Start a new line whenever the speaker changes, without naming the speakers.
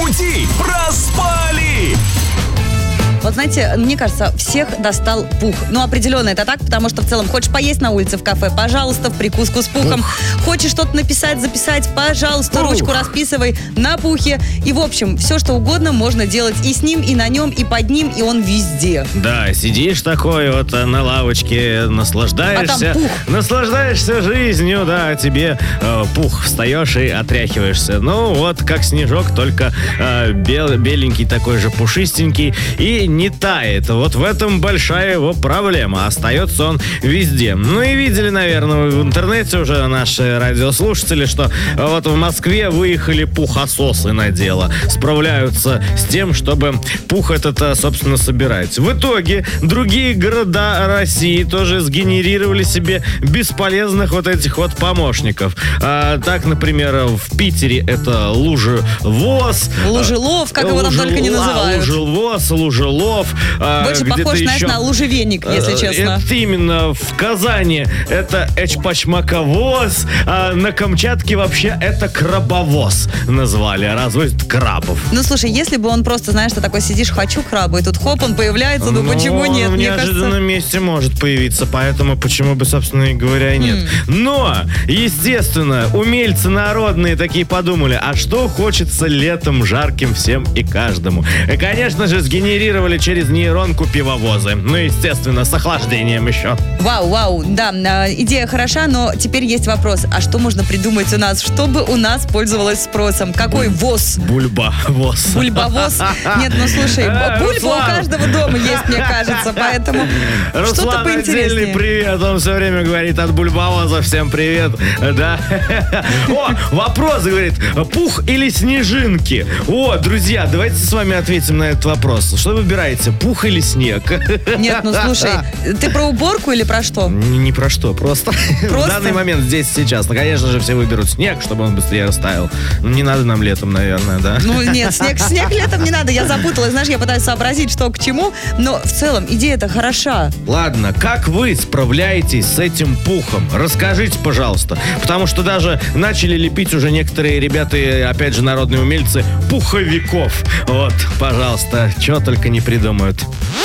пути проспали.
Вот знаете, мне кажется, всех достал пух. Ну, определенно это так, потому что в целом хочешь поесть на улице в кафе, пожалуйста, в прикуску с пухом. Хочешь что-то написать, записать, пожалуйста, ручку расписывай на пухе. И, в общем, все, что угодно можно делать и с ним, и на нем, и под ним, и он везде.
Да, сидишь такой вот на лавочке, наслаждаешься.
А там пух.
Наслаждаешься жизнью, да, тебе пух, встаешь и отряхиваешься. Ну, вот как снежок, только беленький такой же, пушистенький, и не тает. Вот в этом большая его проблема. Остается он везде. Ну и видели, наверное, в интернете уже наши радиослушатели, что вот в Москве выехали пухососы на дело. Справляются с тем, чтобы пух этот, собственно, собирать. В итоге другие города России тоже сгенерировали себе бесполезных вот этих вот помощников. Так, например, в Питере это Лужевоз.
Лужелов, как его там только не называют.
Лужелвоз, Лужелов.
Больше похож, знаешь, на лужевенник, если честно.
Это именно в Казани это Эчпачмаковоз, а на Камчатке вообще это крабовоз назвали, разводят крабов.
Ну, слушай, если бы он просто, знаешь, ты такой сидишь, хочу краба, и тут хоп, он появляется, ну почему нет?
В неожиданном месте может появиться, поэтому почему бы, собственно и говоря, и нет. Но, естественно, умельцы народные такие подумали, а что хочется летом жарким всем и каждому? И, конечно же, сгенерировали через нейронку пивовозы. Ну, естественно, с охлаждением еще.
Вау, да, идея хороша, но теперь есть вопрос. А что можно придумать у нас, чтобы у нас пользовалось спросом? Какой ВОЗ?
Бульбовоз.
Бульбовоз? Нет, ну слушай, бульба у каждого дома есть, мне кажется, поэтому что-то поинтереснее.
Отдельный привет, он все время говорит от бульбовоза, всем привет, да. О, вопрос, говорит, пух или снежинки? О, друзья, давайте с вами ответим на этот вопрос. Что выбираете, пух или снег?
Нет, ну слушай, ты про уборку или про что?
Не про что, просто в данный момент, здесь, сейчас. Ну, конечно же, все выберут снег, чтобы он быстрее растаял. Не надо нам летом, наверное, да?
Ну, нет, снег летом не надо. Я запуталась, знаешь, я пытаюсь сообразить, что к чему, но в целом идея-то хороша.
Ладно, как вы справляетесь с этим пухом? Расскажите, пожалуйста. Потому что даже начали лепить уже некоторые ребята, опять же, народные умельцы, пуховиков. Вот, пожалуйста, чего только не придумают.